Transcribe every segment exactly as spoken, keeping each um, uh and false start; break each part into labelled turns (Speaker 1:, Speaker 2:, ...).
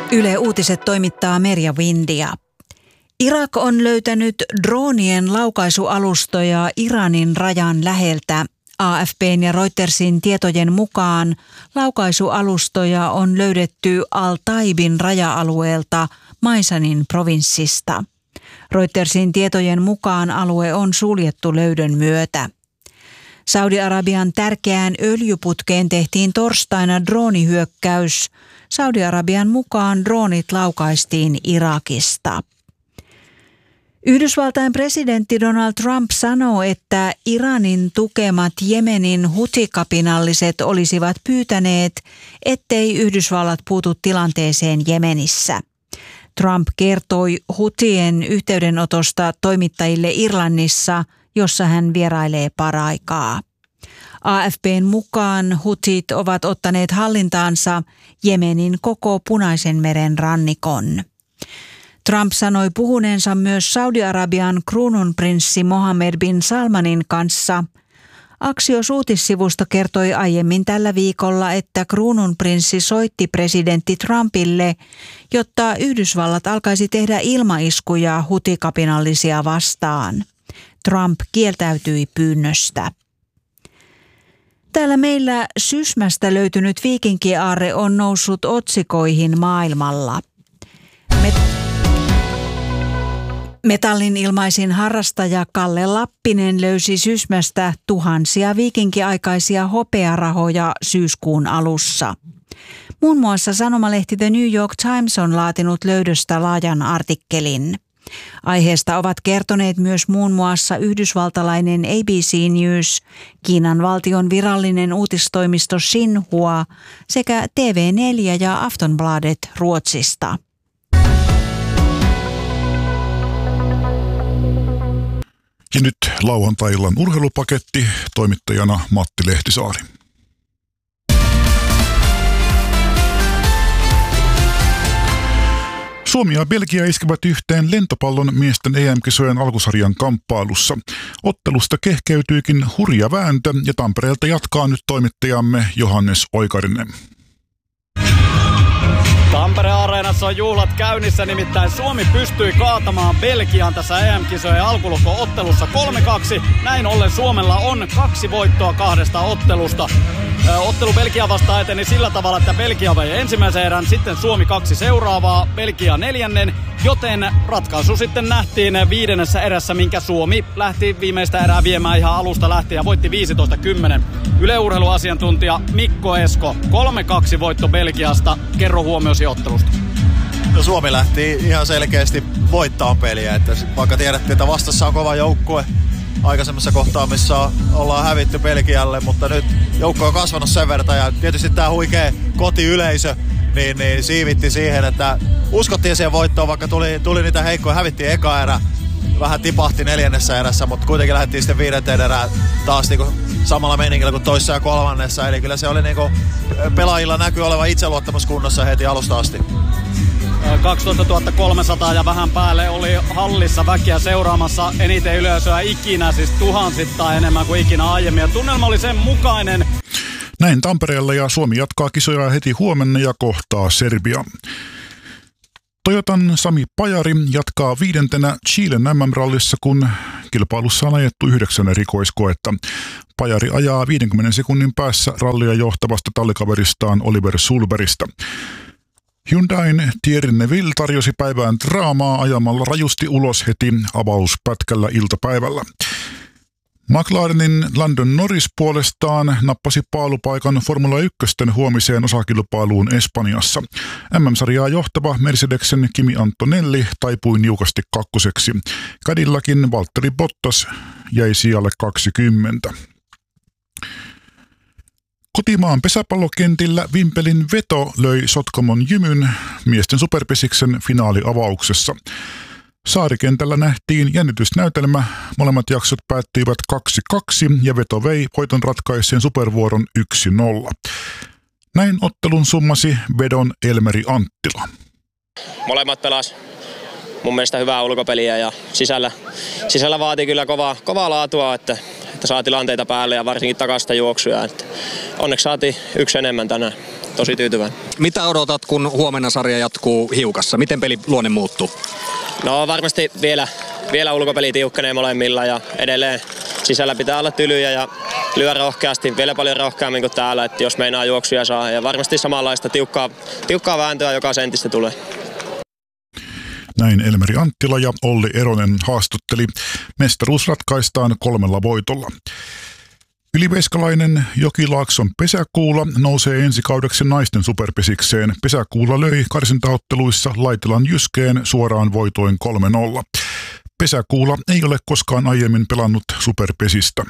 Speaker 1: Yle Uutiset toimittaa Merja Windia. Irak on löytänyt droonien laukaisualustoja Iranin rajan läheltä. A F P:n ja Reutersin tietojen mukaan laukaisualustoja on löydetty Al-Taibin raja-alueelta Maisanin provinssista. Reutersin tietojen mukaan alue on suljettu löydön myötä. Saudi-Arabian tärkeään öljyputkeen tehtiin torstaina droonihyökkäys. Saudi-Arabian mukaan droonit laukaistiin Irakista. Yhdysvaltain presidentti Donald Trump sanoo, että Iranin tukemat Jemenin hutikapinalliset olisivat pyytäneet, ettei Yhdysvallat puutu tilanteeseen Jemenissä. Trump kertoi hutien yhteydenotosta toimittajille Irlannissa, jossa hän vierailee paraikaa. A F P:n mukaan hutit ovat ottaneet hallintaansa Jemenin koko Punaisen meren rannikon. Trump sanoi puhuneensa myös Saudi-Arabian kruununprinssi Mohammed bin Salmanin kanssa. Axios uutissivusto kertoi aiemmin tällä viikolla, että kruununprinssi soitti presidentti Trumpille, jotta Yhdysvallat alkaisi tehdä ilmaiskuja hutikapinallisia vastaan. Trump kieltäytyi pyynnöstä. Täällä meillä Sysmästä löytynyt viikinkiaarre on noussut otsikoihin maailmalla. Met- Metallin ilmaisin harrastaja Kalle Lappinen löysi Sysmästä tuhansia viikinkiaikaisia hopearahoja syyskuun alussa. Muun muassa sanomalehti The New York Times on laatinut löydöstä laajan artikkelin. Aiheesta ovat kertoneet myös muun muassa yhdysvaltalainen A B C News, Kiinan valtion virallinen uutistoimisto Xinhua sekä T V neljä ja Aftonbladet Ruotsista.
Speaker 2: Ja nyt lauantai-illan urheilupaketti, toimittajana Matti Lehtisaari. Suomi ja Belgia iskevät yhteen lentopallon miesten E M-kisojen alkusarjan kamppailussa. Ottelusta kehkeytyykin hurja vääntö ja Tampereelta jatkaa nyt toimittajamme Johannes Oikarinen.
Speaker 3: Tampere-areenassa on juhlat käynnissä, nimittäin Suomi pystyi kaatamaan Belgian tässä E M-kisojen alkulukko-ottelussa kolme kaksi. Näin ollen Suomella on kaksi voittoa kahdesta ottelusta. Ottelu Belgia vastaan eteni sillä tavalla, että Belgia vei ensimmäisen erän, sitten Suomi kaksi seuraavaa, Belgia neljännen, joten ratkaisu sitten nähtiin viidennessä erässä, minkä Suomi lähti viimeistä erää viemään ihan alusta lähtien ja voitti viisitoista kymmenen. Yle-urheiluasiantuntija Mikko Esko, kolme kaksi voitto Belgiasta, kerro huomiosi ottelusta.
Speaker 4: No, Suomi lähti ihan selkeästi voittaa peliä, että vaikka tiedettiin, että vastassa on kova joukkue, aikaisemmassa kohtaa, missä ollaan hävitty Belgialle, mutta nyt joukko on kasvanut sen verran ja tietysti tämä huikea kotiyleisö niin, niin siivitti siihen, että uskottiin siihen voittoon, vaikka tuli, tuli niitä heikkoja, hävittiin eka erä, vähän tipahti neljännessä erässä, mutta kuitenkin lähdettiin sitten viidenteen erään taas niinku samalla meiningillä kuin toissa ja kolmannessa, eli kyllä se oli niinku pelaajilla näkyy olevan itseluottamus kunnossa heti alusta asti.
Speaker 3: kaksitoistatuhatta kolmesataa ja vähän päälle oli hallissa väkeä seuraamassa eniten yleisöä ikinä, siis tuhansittain enemmän kuin ikinä aiemmin. Ja tunnelma oli sen mukainen.
Speaker 2: Näin Tampereella ja Suomi jatkaa kisoja heti huomenna ja kohtaa Serbia. Toyotan Sami Pajari jatkaa viidentenä Chilen M M-rallissa, kun kilpailussa on ajettu yhdeksän erikoiskoetta. Pajari ajaa viidenkymmenen sekunnin päässä rallia johtavasta tallikaveristaan Oliver Sulberista. Hyundain Thierry Neville tarjosi päivään draamaa ajamalla rajusti ulos heti avauspätkällä iltapäivällä. McLarenin Landon Norris puolestaan nappasi paalupaikan Formula yksi huomiseen osakilpailuun Espanjassa. M M-sarjaa johtava Mercedesen Kimi Antonelli taipui niukasti kakkoseksi. Cadillacin Valtteri Bottas jäi sijalle kaksikymmentä. Kotimaan pesäpallokentillä Vimpelin Veto löi Sotkamon Jymyn miesten superpesiksen finaaliavauksessa. Saarikentällä nähtiin jännitysnäytelmä. Molemmat jaksot päättyivät kaksi kaksi ja Veto vei voiton ratkaisseen supervuoron yksi nolla. Näin ottelun summasi Vedon Elmeri Anttila.
Speaker 5: Molemmat pelas mun mielestä hyvää ulkopeliä ja sisällä, sisällä vaatii kyllä kovaa, kovaa laatua, että, että saa tilanteita päälle ja varsinkin takasta juoksuja. Että onneksi saatiin yksi enemmän tänään. tosi tyytyväinen.
Speaker 6: Mitä odotat, kun huomenna sarja jatkuu Hiukassa? Miten peliluonne muuttuu?
Speaker 5: No varmasti vielä, vielä ulkopeli tiukkenee molemmilla ja edelleen sisällä pitää olla tylyjä ja lyö rohkeasti, vielä paljon rohkeammin kuin täällä, että jos meinaa juoksuja saa. Ja varmasti samanlaista tiukkaa, tiukkaa vääntöä joka sentistä tulee.
Speaker 2: Näin Elmeri Anttila ja Olli Eronen haastatteli. Mestaruus ratkaistaan kolmella voitolla. Yliveiskalainen Jokilaakson Pesäkuula nousee ensi kaudeksi naisten superpesikseen. Pesäkuula löi karsintaotteluissa Laitilan Jyskeen suoraan voitoin kolme nolla. Pesäkuula ei ole koskaan aiemmin pelannut superpesistä.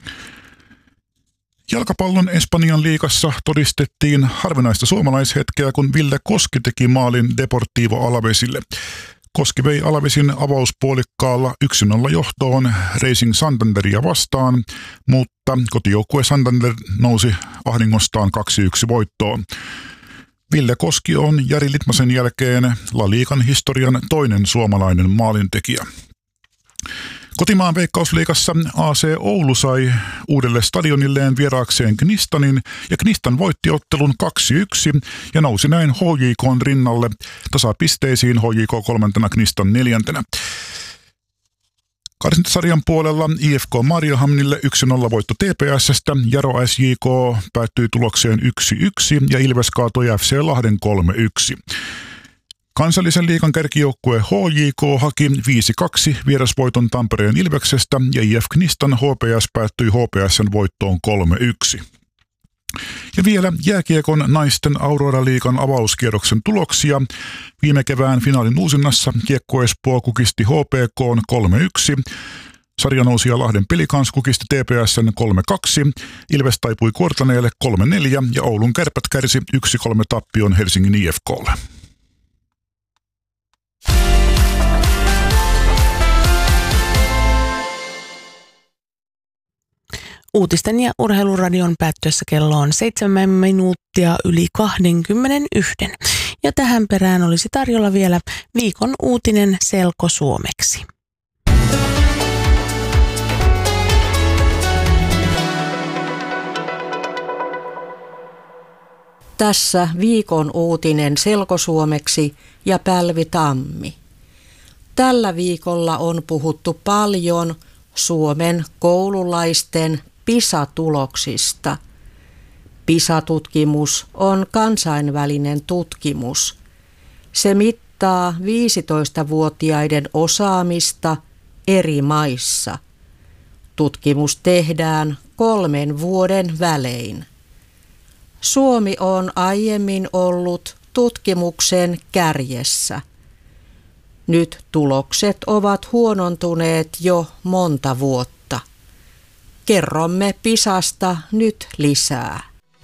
Speaker 2: Jalkapallon Espanjan liigassa todistettiin harvinaista suomalaishetkeä, kun Ville Koski teki maalin Deportivo Alavesille. Koski vei Alavesin avauspuolikkaalla yksi nolla johtoon Racing Santanderia vastaan, mutta kotijoukkue Santander nousi ahdingostaan kaksi yksi voittoon. Ville Koski on Jari Litmasen jälkeen La Liigan historian toinen suomalainen maalintekijä. Kotimaan Veikkausliigassa A C Oulu sai uudelle stadionilleen vieraakseen Knistanin ja Knistan voitti ottelun kaksi yksi ja nousi näin H J K:n rinnalle tasapisteisiin H J K kolmantena Knistan neljäntenä. Karsintasarjan puolella I F K Mariehamnille yksi nolla voitto T P S:stä, Jaro S J K päättyi tulokseen yksi yksi ja Ilves kaatoi F C Lahden kolme yksi. Kansallisen liigan kärkijoukkue H J K haki viisi kaksi vierasvoiton Tampereen Ilveksestä ja I F Knistan H P S päättyi H P S:n voittoon kolme yksi. Ja vielä jääkiekon naisten Aurora-liigan avauskierroksen tuloksia. Viime kevään finaalin uusinnassa Kiekko Espoo kukisti H P K:n kolme yksi. Sarjanousija Lahden Pelikans kukisti T P S:n kolme kaksi, Ilves taipui Kuortaneelle kolme neljä ja Oulun Kärpät kärsi yksi kolme tappion Helsingin I F K:lle.
Speaker 7: Uutisten ja urheiluradion päättyessä kello on seitsemän minuuttia yli kaksikymmentäyksi. Ja tähän perään olisi tarjolla vielä viikon uutinen selkosuomeksi.
Speaker 8: Tässä viikon uutinen selkosuomeksi ja Pälvi Tammi. Tällä viikolla on puhuttu paljon Suomen koululaisten PISA-tuloksista. PISA-tutkimus on kansainvälinen tutkimus. Se mittaa viisitoistavuotiaiden osaamista eri maissa. Tutkimus tehdään kolmen vuoden välein. Suomi on aiemmin ollut tutkimuksen kärjessä. Nyt tulokset ovat huonontuneet jo monta vuotta. Kerromme PISAsta nyt lisää.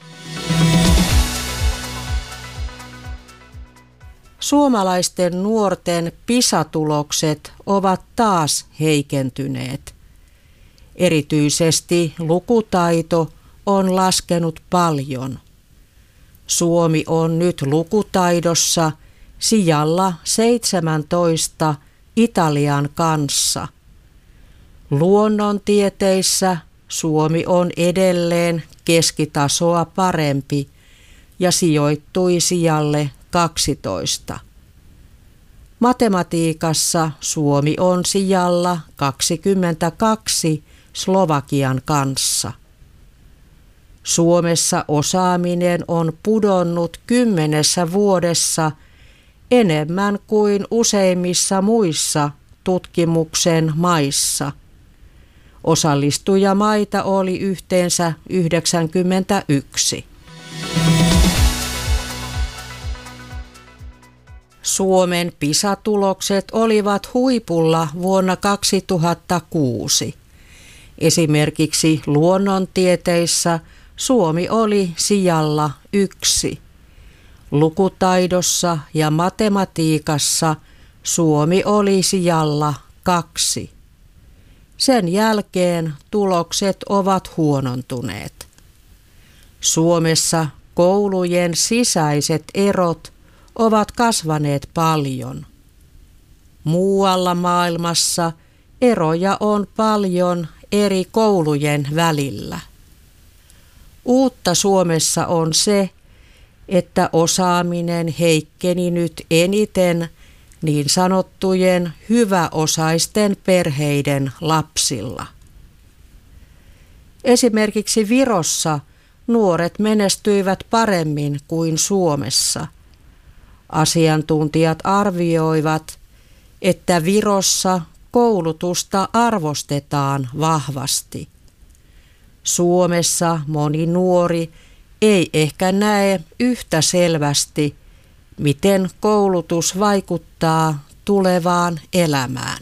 Speaker 8: Suomalaisten nuorten PISA-tulokset ovat taas heikentyneet. Erityisesti lukutaito on laskenut paljon. Suomi on nyt lukutaidossa sijalla seitsemäntoista Italian kanssa. Luonnontieteissä Suomi on edelleen keskitasoa parempi ja sijoittui sijalle kaksitoista. Matematiikassa Suomi on sijalla kaksikymmentäkaksi Slovakian kanssa. Suomessa osaaminen on pudonnut kymmenessä vuodessa enemmän kuin useimmissa muissa tutkimuksen maissa. Osallistujamaita oli yhteensä yhdeksänkymmentäyksi. Suomen PISA-tulokset olivat huipulla vuonna kaksituhattakuusi. Esimerkiksi luonnontieteissä Suomi oli sijalla yksi. Lukutaidossa ja matematiikassa Suomi oli sijalla kaksi. Sen jälkeen tulokset ovat huonontuneet. Suomessa koulujen sisäiset erot ovat kasvaneet paljon. Muualla maailmassa eroja on paljon eri koulujen välillä. Uutta Suomessa on se, että osaaminen heikkeni nyt eniten niin sanottujen hyväosaisten perheiden lapsilla. Esimerkiksi Virossa nuoret menestyivät paremmin kuin Suomessa. Asiantuntijat arvioivat, että Virossa koulutusta arvostetaan vahvasti. Suomessa moni nuori ei ehkä näe yhtä selvästi, miten koulutus vaikuttaa tulevaan elämään.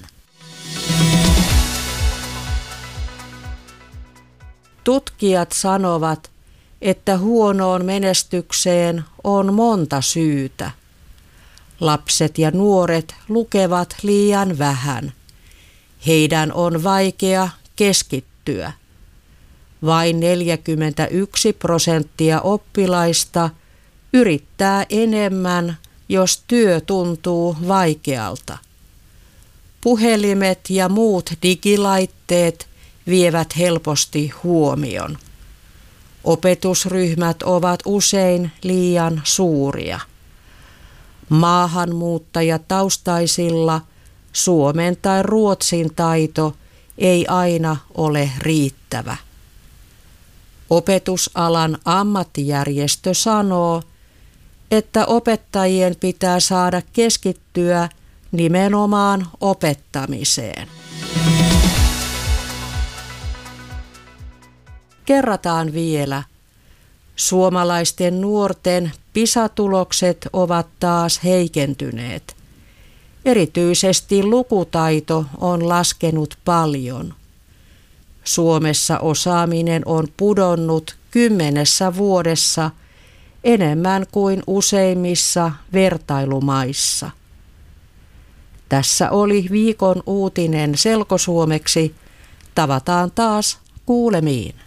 Speaker 8: Tutkijat sanovat, että huonoon menestykseen on monta syytä. Lapset ja nuoret lukevat liian vähän. Heidän on vaikea keskittyä. Vain neljäkymmentäyksi prosenttia oppilaista yrittää enemmän, jos työ tuntuu vaikealta. Puhelimet ja muut digilaitteet vievät helposti huomion. Opetusryhmät ovat usein liian suuria. Maahanmuuttajataustaisilla suomen tai ruotsin taito ei aina ole riittävä. Opetusalan ammattijärjestö sanoo, että opettajien pitää saada keskittyä nimenomaan opettamiseen. Kerrataan vielä. Suomalaisten nuorten PISA-tulokset ovat taas heikentyneet. Erityisesti lukutaito on laskenut paljon. Suomessa osaaminen on pudonnut kymmenessä vuodessa enemmän kuin useimmissa vertailumaissa. Tässä oli viikon uutinen selkosuomeksi. Tavataan taas kuulemiin.